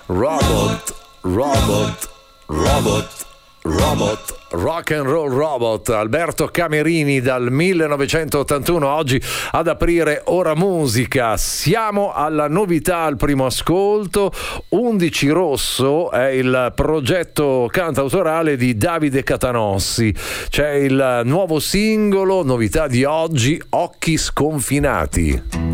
Robot, robot, robot, robot, rock and roll robot. Alberto Camerini dal 1981, oggi ad aprire Ora Musica. Siamo alla novità al primo ascolto. 11 Rosso è il progetto cantautorale di Davide Catanossi. C'è il nuovo singolo, novità di oggi, Occhi Sconfinati.